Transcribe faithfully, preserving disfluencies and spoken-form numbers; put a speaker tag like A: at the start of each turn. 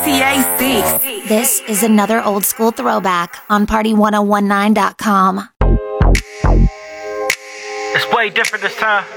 A: T A six.
B: This is another old school throwback on party one oh one nine dot com.
C: It's way different this time.